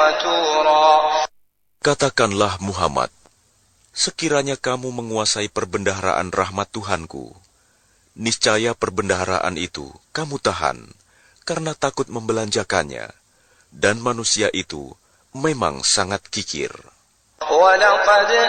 قتورا. Katakanlah Muhammad, sekiranya kamu menguasai perbendaharaan rahmat Tuhanku, niscaya perbendaharaan itu kamu tahan, karena takut membelanjakannya, dan manusia itu memang sangat kikir. وَلَقَدْ